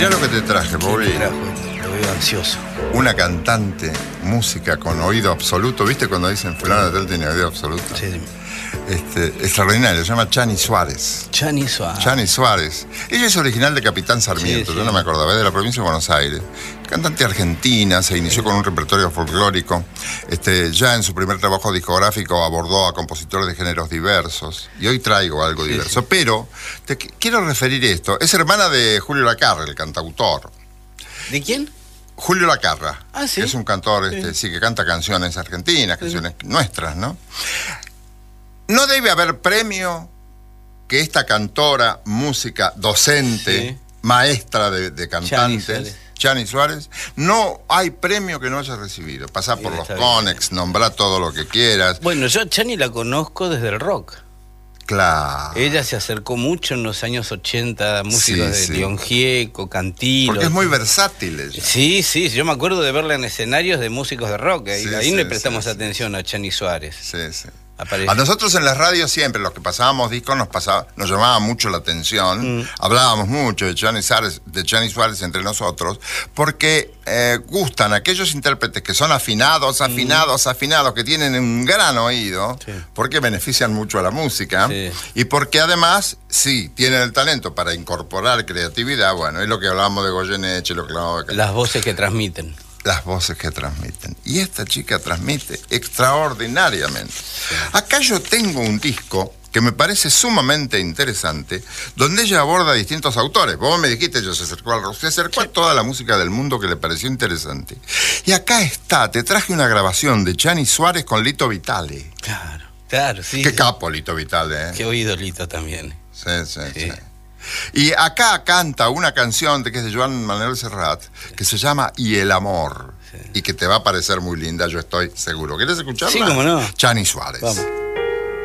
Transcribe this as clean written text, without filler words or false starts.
Mirá lo que te traje, Bobby. Lo veo ansioso. Una cantante, música con oído absoluto. ¿Viste cuando dicen fulano de tal tiene oído absoluto? Sí. Extraordinario, se llama Chani Suárez. Chani Suárez. Chani Suárez. Ella es original de Capitán Sarmiento, Sí. yo no me acordaba, de la provincia de Buenos Aires. Cantante argentina, se inició con un repertorio folclórico. Ya en su primer trabajo discográfico abordó a compositores de géneros diversos. Y hoy traigo algo diverso. Pero quiero referir esto. Es hermana de Julio Lacarra, el cantautor. ¿De quién? Julio Lacarra. Ah, ¿sí? Que es un cantor Sí. que canta canciones argentinas, canciones nuestras, ¿no? No debe haber premio que esta cantora, música, docente, Sí. maestra de cantantes, Chani Chani Suárez, no hay premio que no haya recibido. Pasá por los Está bien. Conex, nombrá todo lo que quieras. Bueno, yo a Chani la conozco desde el rock. Claro. Ella se acercó mucho en los años 80 a músicos Sí, sí. de León Gieco, Cantilo. Porque es muy versátil ella. Sí, yo me acuerdo de verla en escenarios de músicos de rock. Ahí, Sí, ahí sí, le prestamos sí, atención a Chani Suárez. Sí, sí. Aparece. A nosotros en las radios siempre, los que pasábamos discos, nos llamaba mucho la atención. Hablábamos mucho de Chani Suárez entre nosotros, porque gustan aquellos intérpretes que son afinados, que tienen un gran oído, Sí. porque benefician mucho a la música, Sí. y porque además, sí, tienen el talento para incorporar creatividad. Bueno, es lo que hablábamos de Goyeneche, lo que hablábamos de... Las voces que transmiten. Las voces que transmiten. Y esta chica transmite extraordinariamente. Acá yo tengo un disco que me parece sumamente interesante, donde ella aborda distintos autores. Vos me dijiste, ella se acercó al rock, se acercó a toda la música del mundo que le pareció interesante. Y acá está, te traje una grabación de Chani Suárez con Lito Vitale. Claro, sí. Qué capo Lito Vitale, ¿eh? Qué oído Lito también. Sí. Y acá canta una canción que es de Joan Manuel Serrat, que se llama Y el amor, y que te va a parecer muy linda, yo estoy seguro. ¿Querés escucharla? Sí, cómo no. Chani Suárez. Vamos.